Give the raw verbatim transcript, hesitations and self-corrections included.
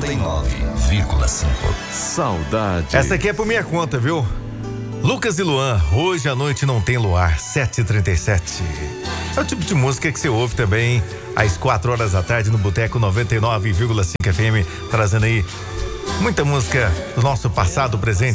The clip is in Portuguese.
noventa e nove vírgula cinco. Saudade. Essa aqui é por minha conta, viu? Lucas e Luan, hoje à noite não tem luar, sete e trinta e sete. É o tipo de música que você ouve também às quatro horas da tarde no Boteco noventa e nove vírgula cinco F M, trazendo aí muita música do nosso passado, presente